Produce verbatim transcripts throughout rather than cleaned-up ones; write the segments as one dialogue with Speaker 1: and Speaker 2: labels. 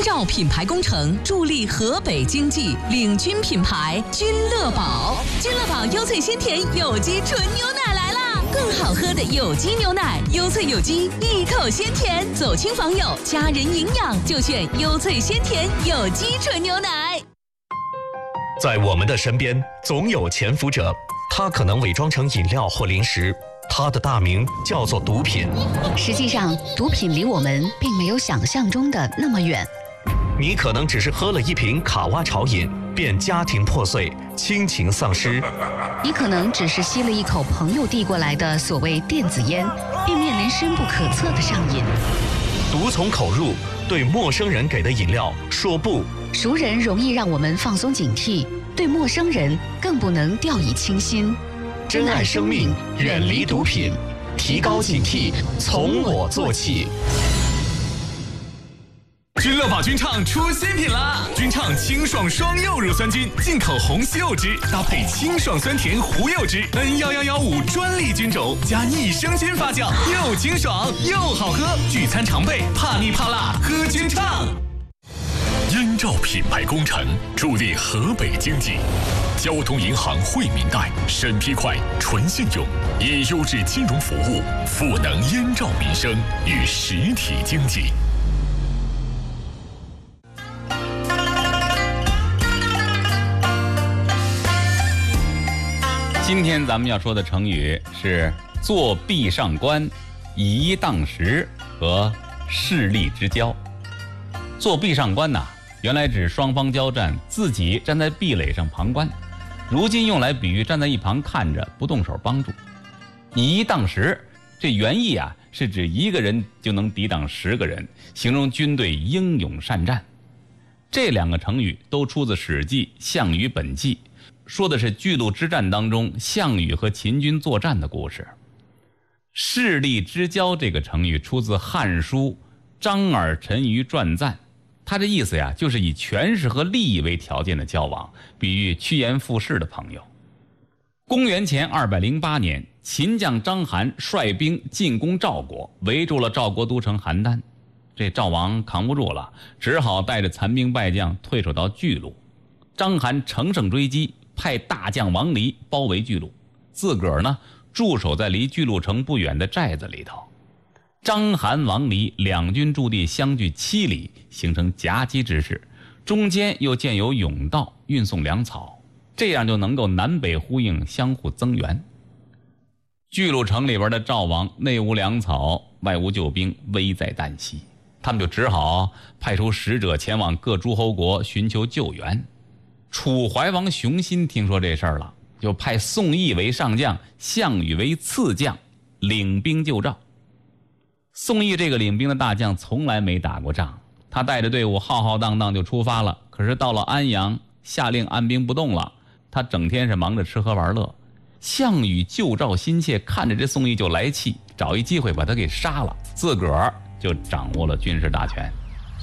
Speaker 1: 照品牌工程助力河北经济，领军品牌君乐宝。君乐宝优萃鲜甜有机纯牛奶来啦！更好喝的有机牛奶，优萃有机，一口鲜甜，走亲访友，家人营养就选优萃鲜甜有机纯牛奶。
Speaker 2: 在我们的身边，总有潜伏者，他可能伪装成饮料或零食，他的大名叫做毒品。
Speaker 3: 实际上，毒品离我们并没有想象中的那么远。
Speaker 2: 你可能只是喝了一瓶卡哇潮饮，便家庭破碎，亲情丧失。
Speaker 3: 你可能只是吸了一口朋友递过来的所谓电子烟，并面临深不可测的上瘾。
Speaker 2: 毒从口入，对陌生人给的饮料说不。
Speaker 3: 熟人容易让我们放松警惕，对陌生人更不能掉以轻心。
Speaker 2: 珍爱生命，远离毒品，提高警惕，从我做起。
Speaker 4: 君乐宝君畅出新品啦！君畅清爽双柚乳酸菌，进口红西柚汁搭配清爽酸甜胡柚汁 N 一一一五专利菌种加益生菌发酵，又清爽又好喝。聚餐常备，怕腻怕辣喝君畅。
Speaker 5: 燕赵品牌工程助力河北经济。交通银行惠民贷，审批快，纯信用，以优质金融服务赋能燕赵民生与实体经济。
Speaker 6: 今天咱们要说的成语是作壁上观、以一当十和势利之交。作壁上观呐，原来指双方交战，自己站在壁垒上旁观，如今用来比喻站在一旁看着，不动手帮助。以一当十，这原意啊是指一个人就能抵挡十个人，形容军队英勇善战。这两个成语都出自《史记·项羽本纪》，说的是巨鹿之战当中项羽和秦军作战的故事。势利之交这个成语出自《汉书·张耳陈馀传赞》，他这意思呀，就是以权势和利益为条件的交往，比喻趋炎附势的朋友。公元前二百零八年，秦将章邯率兵进攻赵国，围住了赵国都城邯郸。这赵王扛不住了，只好带着残兵败将退守到巨鹿。章邯乘胜追击，派大将王离包围巨鹿，自个儿呢驻守在离巨鹿城不远的寨子里头。章邯、王离两军驻地相距七里，形成夹击之势，中间又建有甬道运送粮草，这样就能够南北呼应，相互增援。巨鹿城里边的赵王内无粮草，外无救兵，危在旦夕，他们就只好派出使者前往各诸侯国寻求救援。楚怀王熊心听说这事儿了，就派宋义为上将，项羽为次将，领兵救赵。宋义这个领兵的大将从来没打过仗，他带着队伍浩浩荡荡就出发了。可是到了安阳，下令按兵不动了，他整天是忙着吃喝玩乐。项羽救赵心切，看着这宋义就来气，找一机会把他给杀了，自个儿就掌握了军事大权。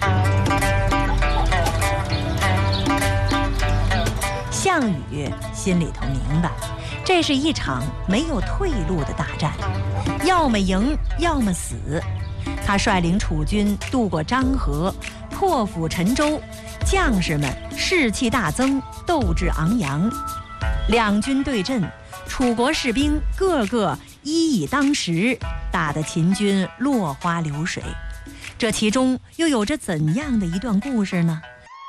Speaker 7: 项羽心里头明白，这是一场没有退路的大战，要么赢，要么死。他率领楚军渡过漳河，破釜沉舟，将士们士气大增，斗志昂扬。两军对阵，楚国士兵个个一以当十，打得秦军落花流水。这其中又有着怎样的一段故事呢？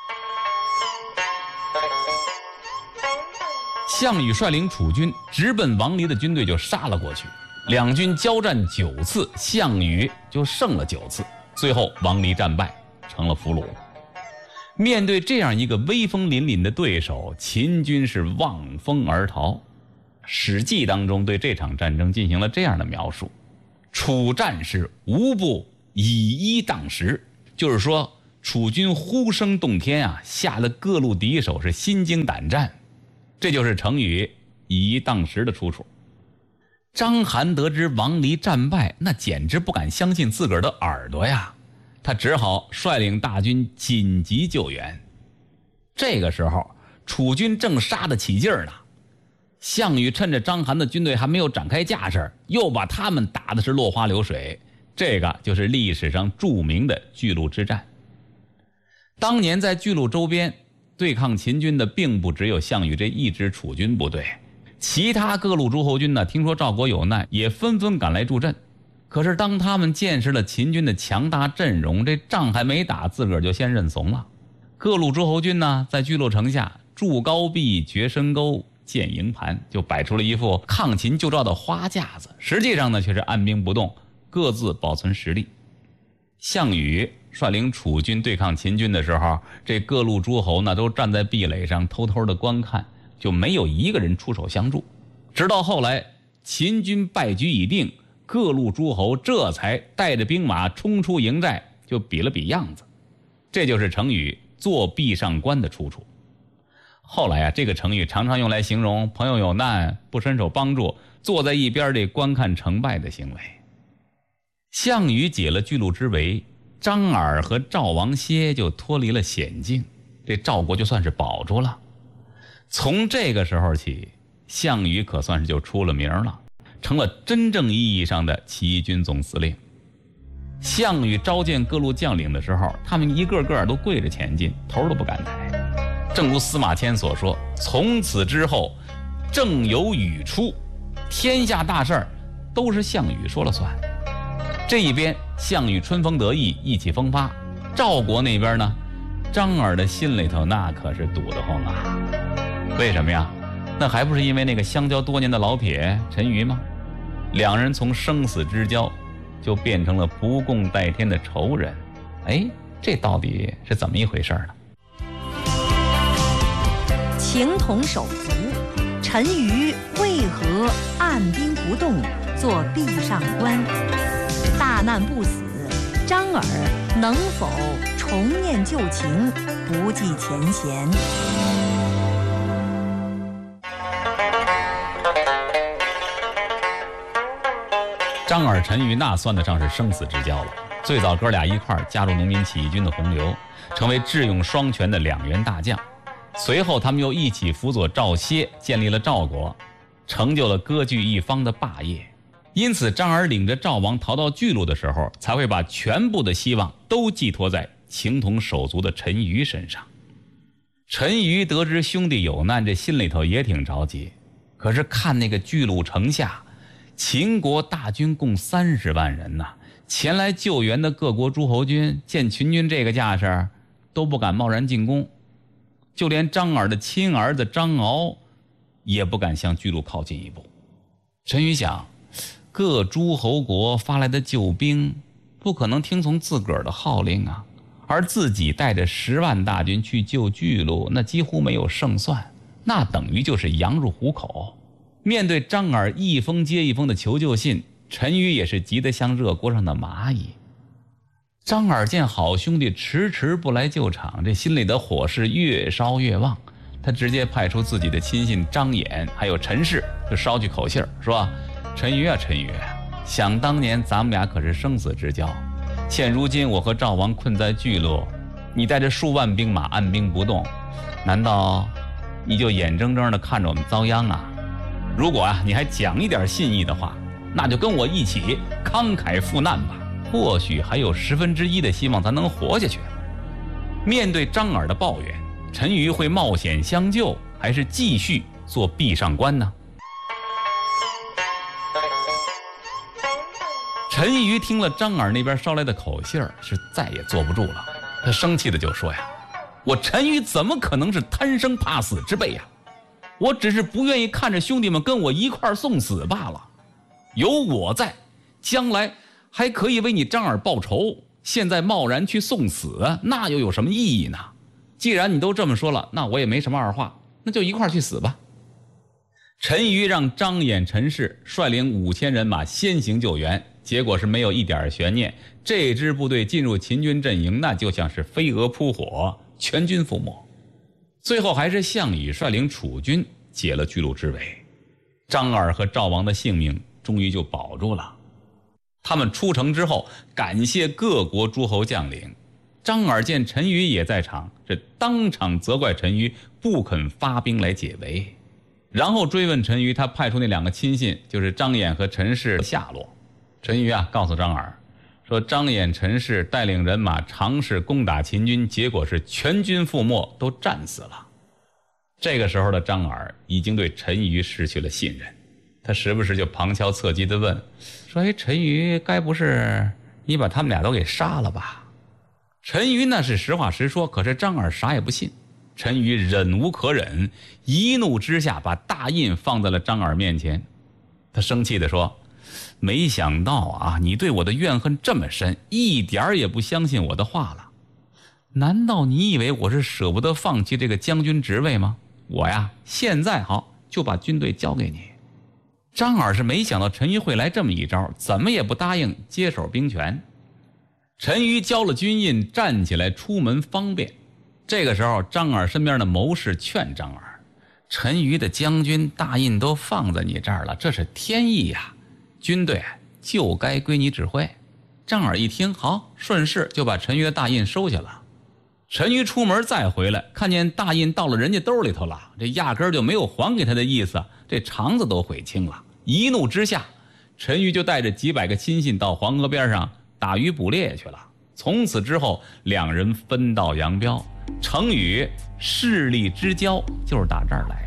Speaker 6: 项羽率领楚军直奔王离的军队就杀了过去，两军交战九次，项羽就胜了九次，最后王离战败，成了俘虏。面对这样一个威风凛凛的对手，秦军是望风而逃。《史记》当中对这场战争进行了这样的描述：楚战士无不以一当十，就是说楚军呼声动天啊，吓得各路敌手是心惊胆战。这就是成语以一当十的出处。章邯得知王离战败，那简直不敢相信自个儿的耳朵呀，他只好率领大军紧急救援。这个时候楚军正杀得起劲儿呢，项羽趁着章邯的军队还没有展开架势，又把他们打的是落花流水。这个就是历史上著名的巨鹿之战。 当年在巨鹿周边对抗秦军的并不只有项羽这一支楚军部队，其他各路诸侯军呢，听说赵国有难，也纷纷赶来助阵。可是当他们见识了秦军的强大阵容，这仗还没打，自个儿就先认怂了。各路诸侯军呢，在巨鹿城下筑高壁、掘深沟、建营盘，就摆出了一副抗秦救赵的花架子，实际上呢却是按兵不动，各自保存实力。项羽率领楚军对抗秦军的时候，这各路诸侯呢都站在壁垒上偷偷的观看，就没有一个人出手相助。直到后来秦军败局已定，各路诸侯这才带着兵马冲出营寨，就比了比样子。这就是成语坐壁上观的出处。后来啊，这个成语常常用来形容朋友有难不伸手帮助，坐在一边这观看成败的行为。项羽解了巨鹿之围，张耳和赵王歇就脱离了险境，这赵国就算是保住了。从这个时候起，项羽可算是就出了名了，成了真正意义上的起义军总司令。项羽召见各路将领的时候，他们一个个都跪着前进，头都不敢抬。正如司马迁所说，从此之后政由羽出，天下大事都是项羽说了算。这一边项羽春风得意，意气风发，赵国那边呢，张耳的心里头那可是堵得慌啊。为什么呀？那还不是因为那个相交多年的老撇陈馀吗？两人从生死之交就变成了不共戴天的仇人。哎，这到底是怎么一回事呢？
Speaker 7: 情同手足，陈馀为何按兵不动，坐壁上观？大难不死，张耳能否重念旧情，不计前嫌？
Speaker 6: 张耳、陈馀那算得上是生死之交了。最早哥俩一块儿加入农民起义军的洪流，成为智勇双全的两员大将。随后他们又一起辅佐赵歇，建立了赵国，成就了割据一方的霸业。因此张耳领着赵王逃到巨鹿的时候，才会把全部的希望都寄托在情同手足的陈馀身上。陈馀得知兄弟有难，这心里头也挺着急。可是看那个巨鹿城下，秦国大军共三十万人呐、啊，前来救援的各国诸侯军见秦军这个架势，都不敢贸然进攻。就连张耳的亲儿子张敖也不敢向巨鹿靠近一步。陈馀想，各诸侯国发来的救兵不可能听从自个儿的号令啊，而自己带着十万大军去救巨鹿，那几乎没有胜算，那等于就是羊入虎口。面对张耳一封接一封的求救信，陈馀也是急得像热锅上的蚂蚁。张耳见好兄弟迟迟不来救场，这心里的火势越烧越旺。他直接派出自己的亲信张衍还有陈氏，就捎去口信儿，说：陈馀啊陈馀，想当年咱们俩可是生死之交，现如今我和赵王困在巨鹿，你带着数万兵马按兵不动，难道你就眼睁睁地看着我们遭殃啊？如果啊你还讲一点信义的话，那就跟我一起慷慨赴难吧，或许还有十分之一的希望咱能活下去。面对张耳的抱怨，陈馀会冒险相救，还是继续做壁上观呢？陈馀听了张耳那边捎来的口信儿，是再也坐不住了。他生气的就说呀：我陈馀怎么可能是贪生怕死之辈呀？我只是不愿意看着兄弟们跟我一块儿送死罢了。有我在，将来还可以为你张耳报仇，现在贸然去送死，那又有什么意义呢？既然你都这么说了，那我也没什么二话，那就一块儿去死吧。陈馀让张衍、陈氏率领五千人马先行救援，结果是没有一点悬念，这支部队进入秦军阵营，那就像是飞蛾扑火，全军覆没。最后还是项羽率领楚军解了巨鹿之围，张耳和赵王的性命终于就保住了。他们出城之后，感谢各国诸侯将领。张耳见陈馀也在场，这当场责怪陈馀不肯发兵来解围，然后追问陈馀他派出那两个亲信，就是张衍和陈氏的下落。陈馀啊告诉张耳， 说张衍、陈氏带领人马尝试攻打秦军，结果是全军覆没，都战死了。这个时候的张耳已经对陈馀失去了信任，他时不时就旁敲侧击地问说：哎，陈馀，该不是你把他们俩都给杀了吧？陈馀那是实话实说，可是张耳啥也不信。陈馀忍无可忍，一怒之下把大印放在了张耳面前。他生气地说：没想到啊，你对我的怨恨这么深，一点也不相信我的话了。难道你以为我是舍不得放弃这个将军职位吗？我呀，现在好就把军队交给你。张耳是没想到陈馀会来这么一招，怎么也不答应接手兵权。陈馀交了军印，站起来出门方便。这个时候，张耳身边的谋士劝张耳：陈馀的将军大印都放在你这儿了，这是天意呀，军队就该归你指挥。张耳一听，好，顺势就把陈馀的大印收下了。陈馀出门再回来，看见大印到了人家兜里头了，这压根儿就没有还给他的意思，这肠子都悔青了。一怒之下，陈馀就带着几百个亲信到黄河边上打鱼捕猎去了。从此之后，两人分道扬镳。成语势力之交就是打这儿来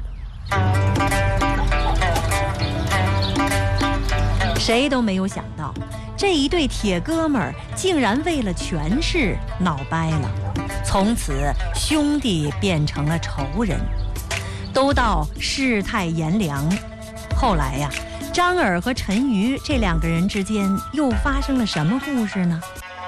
Speaker 7: 的。谁都没有想到，这一对铁哥们儿竟然为了权势闹掰了，从此兄弟变成了仇人。都道世态炎凉，后来呀，张耳和陈馀这两个人之间又发生了什么故事呢？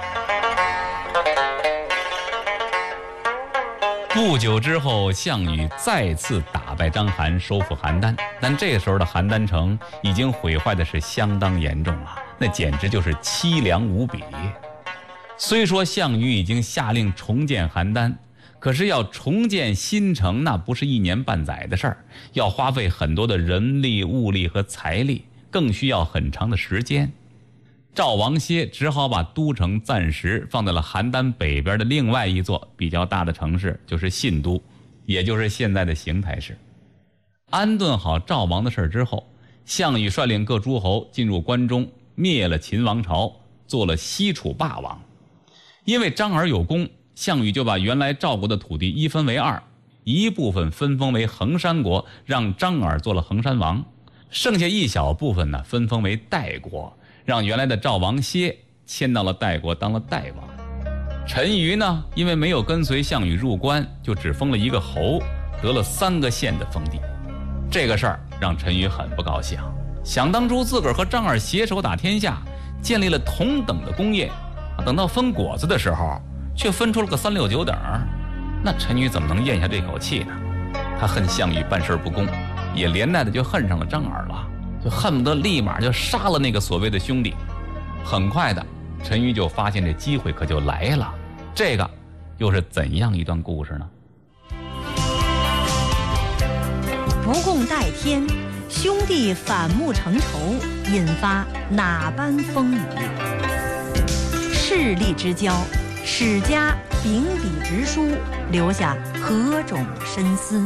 Speaker 6: 不久之后，项羽再次打败章邯，收复邯郸。但这个时候的邯郸城已经毁坏的是相当严重了，那简直就是凄凉无比。虽说项羽已经下令重建邯郸，可是要重建新城，那不是一年半载的事儿，要花费很多的人力、物力和财力，更需要很长的时间。赵王歇只好把都城暂时放在了邯郸北边的另外一座比较大的城市，就是信都，也就是现在的邢台市。安顿好赵王的事之后，项羽率领各诸侯进入关中，灭了秦王朝，做了西楚霸王。因为张耳有功，项羽就把原来赵国的土地一分为二，一部分分封为衡山国，让张耳做了衡山王，剩下一小部分呢分封为代国，让原来的赵王歇迁到了代国当了代王。陈馀呢，因为没有跟随项羽入关，就只封了一个侯，得了三个县的封地。这个事儿让陈馀很不高兴，想当初自个儿和张耳携手打天下，建立了同等的功业，等到分果子的时候却分出了个三六九等，那陈馀怎么能咽下这口气呢？他恨项羽办事不公，也连带的就恨上了张耳了，就恨不得立马就杀了那个所谓的兄弟。很快的，陈馀就发现这机会可就来了。这个又是怎样一段故事呢？
Speaker 7: 不共戴天，兄弟反目成仇，引发哪般风雨？势力之交，史家秉笔直书，留下何种深思？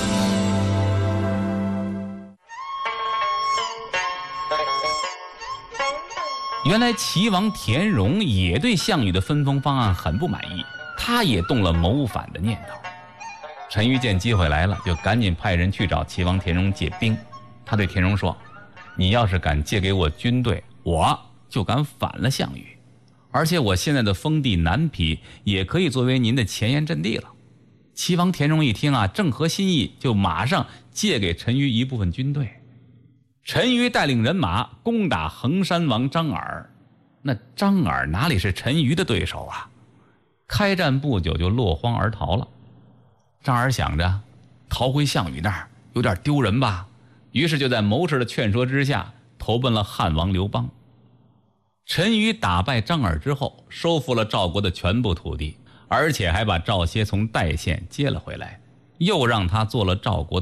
Speaker 6: 原来齐王田荣也对项羽的分封方案很不满意，他也动了谋反的念头。陈馀见机会来了，就赶紧派人去找齐王田荣借兵。他对田荣说：你要是敢借给我军队，我就敢反了项羽，而且我现在的封地南邳也可以作为您的前沿阵地了。齐王田荣一听啊，正合心意，就马上借给陈馀一部分军队。陈馀带领人马攻打衡山王张耳，那张耳哪里是陈馀的对手啊？开战不久就落荒而逃了。张耳想着逃回项羽那儿有点丢人吧，于是就在谋士的劝说之下投奔了汉王刘邦。陈馀打败张耳之后，收复了赵国的全部土地，而且还把赵歇从代县接了回来，又让他做了赵国的